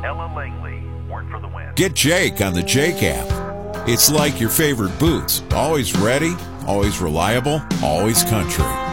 Ella Langley, Born for the Win. Get Jake on the Jake app. It's like your favorite boots. Always ready, always reliable, always country.